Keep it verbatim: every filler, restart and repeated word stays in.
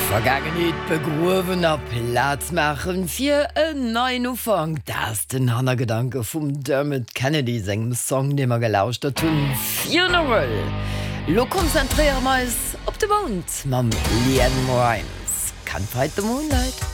Vergangenheit begruwener Platz machen fir en neuen Ufang. Das den hanner Gedanke vum Dermot Kennedy segem Song demmer gelauscht dat hunn Funeral. Lo konzentrier meis op de Mond mam Liam Rimes. Kann fight the moonlight.